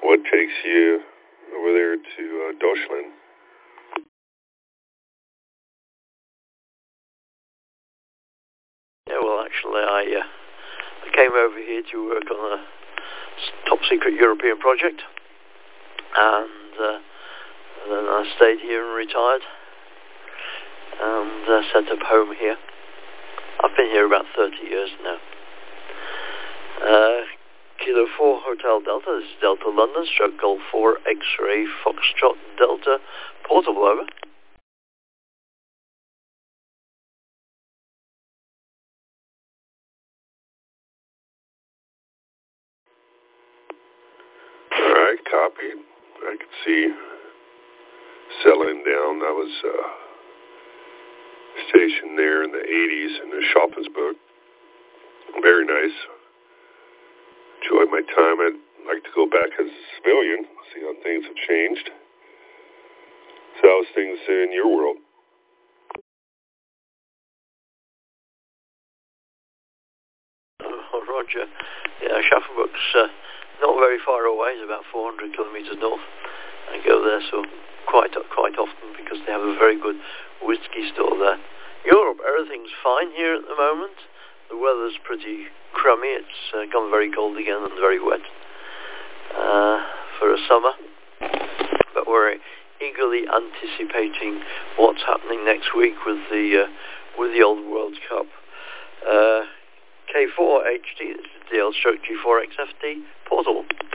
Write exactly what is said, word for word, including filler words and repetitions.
what takes you over there to uh, Deutschland? Yeah, well, actually, I, uh, I came over here to work on a top-secret European project, and, uh, and then I stayed here and retired, and uh, set up home here. I've been here about thirty years now. Uh, Kilo four Hotel Delta, this is Delta London, stroke Golf four X-Ray Foxtrot Delta, portable over. Alright, copy. I can see settling down. I was uh, stationed there in the eighties in the Schaffensburg. Very nice. Enjoyed my time. I'd like to go back as a civilian, see how things have changed. So how's things in your world? Oh, Roger. Yeah, Schaffenburg's uh, not very far away. It's about four hundred kilometers north. I go there so quite quite often because they have a very good whiskey store there. Europe, everything's fine here at the moment. The weather's pretty crummy. It's uh, gone very cold again and very wet uh, for a summer. But we're eagerly anticipating what's happening next week with the uh, with the Old World Cup. Uh, K four H D, this is D L stroke G four X F T, portable.